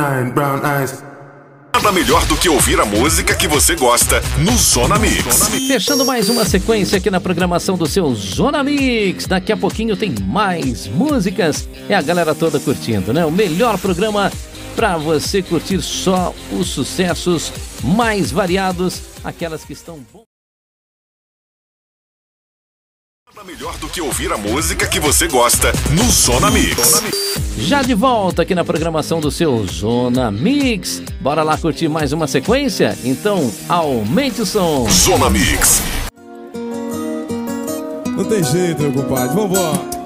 Brown eyes. Nada melhor do que ouvir a música que você gosta no Zona Mix. Fechando mais uma sequência aqui na programação do seu Zona Mix. Daqui a pouquinho tem mais músicas. É a galera toda curtindo, né? O melhor programa para você curtir só os sucessos mais variados, aquelas que estão bom. Nada melhor do que ouvir a música que você gosta no Zona Mix. Já de volta aqui na programação do seu Zona Mix. Bora lá curtir mais uma sequência? Então, aumente o som. Zona Mix. Não tem jeito, meu compadre. Vambora.